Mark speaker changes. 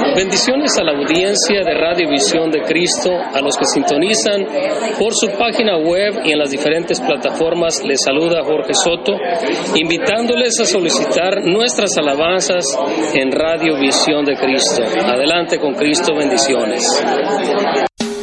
Speaker 1: Bendiciones a la audiencia de Radio Visión de Cristo, a los que sintonizan por su página web y en las diferentes plataformas. Les saluda Jorge Soto, invitándoles a solicitar nuestras alabanzas en Radio Visión de Cristo. Adelante con Cristo, bendiciones.